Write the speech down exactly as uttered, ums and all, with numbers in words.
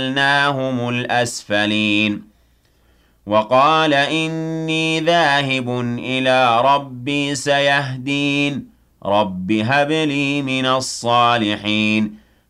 جعلناهم الأسفلين وقال إني ذاهب إلى ربي سيهدين رب هب لي من الصالحين